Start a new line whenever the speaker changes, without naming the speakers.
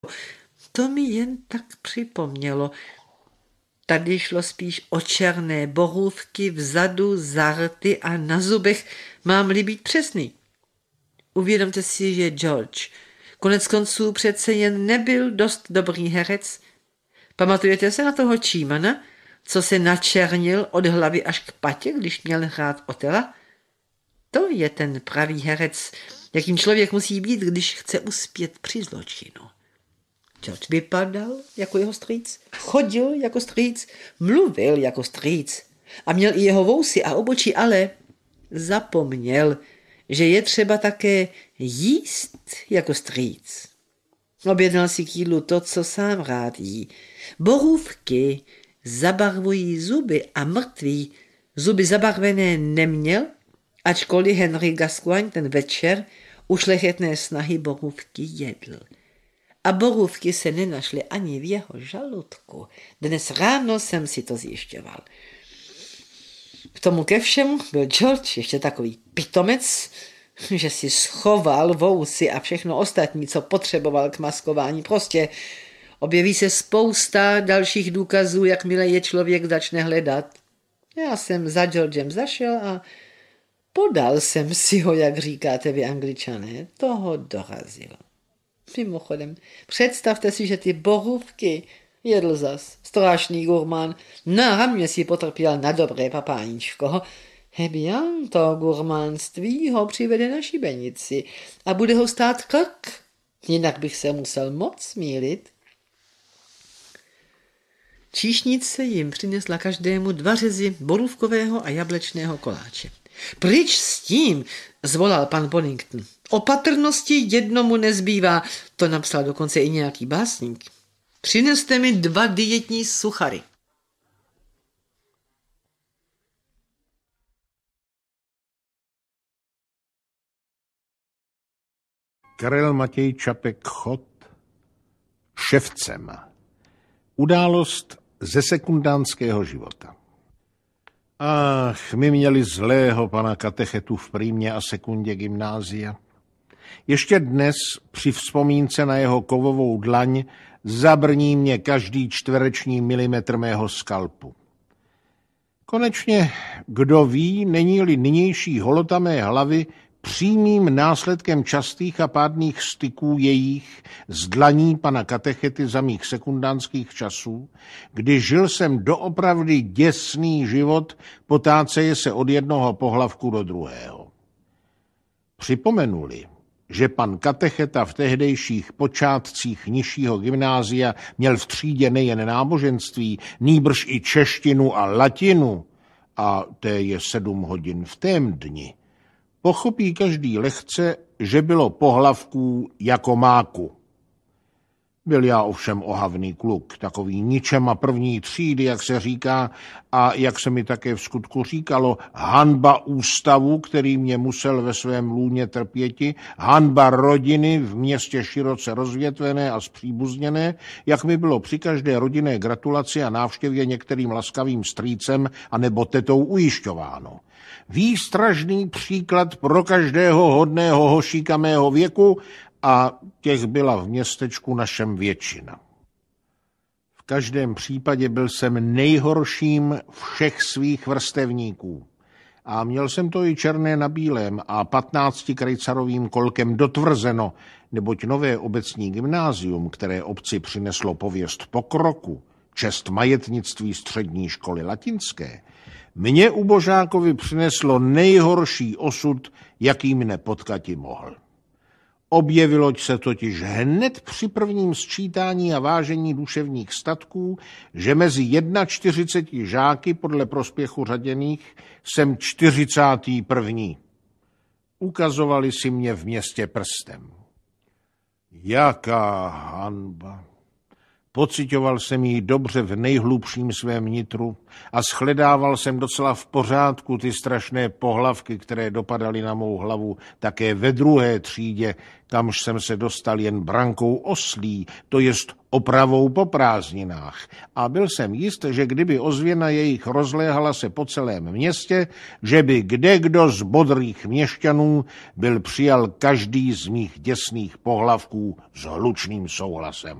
To mi jen tak připomnělo. Tady šlo spíš o černé borůvky vzadu, za rty a na zubech, mám-li být přesný. Uvědomte si, že George konec konců přece jen nebyl dost dobrý herec. Pamatujete se na toho Čímana, co se načernil od hlavy až k patě, když měl hrát Otela? To je ten pravý herec, jakým člověk musí být, když chce uspět při zločinu. George vypadal jako jeho strýc, chodil jako strýc, mluvil jako strýc a měl i jeho vousy a obočí, ale zapomněl, že je třeba také jíst jako strýc. Objednal si k jídlu to, co sám rád jí. Borůvky zabarvují zuby a mrtvý zuby zabarvené neměl, ačkoliv Henry Gascoigne ten večer u šlechetné snahy borůvky jedl. A borůvky se nenašly ani v jeho žaludku. Dnes ráno jsem si to zjišťoval. K tomu ke všemu byl George ještě takový pitomec, že si schoval vousy a všechno ostatní, co potřeboval k maskování. Prostě objeví se spousta dalších důkazů, jakmile je člověk začne hledat. Já jsem za Georgem zašel a podal jsem si ho, jak říkáte vy Angličané. Toho dorazil. Mimochodem, představte si, že ty borůvky jedl zas strašný gurmán. Na mě si potrpěl na dobré papáníčko. Bien, to gurmánství ho přivede na šibenici a bude ho stát krk. Jinak bych se musel moc mýlit. Číšnice jim přinesla každému 2 řezy borůvkového a jablečného koláče. Pryč s tím, zvolal pan Bonington. Opatrnosti jednomu nezbývá, to napsal dokonce i nějaký básník. Přineste mi 2 dietní suchary.
Karel Matěj Čapek Chod ševcem. Událost ze sekundánského života. Ach, my měli zlého pana katechetu v Prýmě a sekundě gymnázia. Ještě dnes při vzpomínce na jeho kovovou dlaň zabrní mě každý čtvereční milimetr mého skalpu. Konečně, kdo ví, není-li nynější holota mé hlavy přímým následkem častých a pádných styků jejich z dlaní pana katechety za mých sekundánských časů, kdy žil jsem doopravdy děsný život, potáceje se od jednoho pohlavku do druhého. Připomenuli, že pan katecheta v tehdejších počátcích nižšího gymnázia měl v třídě nejen náboženství, nýbrž i češtinu a latinu, a té je 7 hodin v tém dni, pochopí každý lehce, že bylo pohlavků jako máku. Byl já ovšem ohavný kluk, takový ničema první třídy, jak se říká, a jak se mi také v skutku říkalo, hanba ústavu, který mě musel ve svém lůně trpěti, hanba rodiny v městě široce rozvětvené a zpříbuzněné, jak mi bylo při každé rodinné gratulaci a návštěvě některým laskavým strýcem a nebo tetou ujišťováno. Výstražný příklad pro každého hodného hošíka mého věku, a těch byla v městečku našem většina. V každém případě byl jsem nejhorším všech svých vrstevníků. A měl jsem to i černé na bílém a 15 krejcarovým kolkem dotvrzeno, neboť nové obecní gymnázium, které obci přineslo pověst pokroku, čest majetnictví střední školy latinské, mě ubožákovi přineslo nejhorší osud, jaký mne potkati mohl. Objevilo se totiž hned při prvním sčítání a vážení duševních statků, že mezi 41 žáky podle prospěchu řaděných jsem 41. Ukazovali si mě v městě prstem. Jaká hanba! Pocitoval jsem ji dobře v nejhlubším svém nitru a shledával jsem docela v pořádku ty strašné pohlavky, které dopadaly na mou hlavu také ve 2. třídě, kamž jsem se dostal jen brankou oslí, to jest opravou po prázdninách a byl jsem jist, že kdyby ozvěna jejich rozléhala se po celém městě, že by kdekdo z bodrých měšťanů byl přijal každý z mých děsných pohlavků s hlučným souhlasem.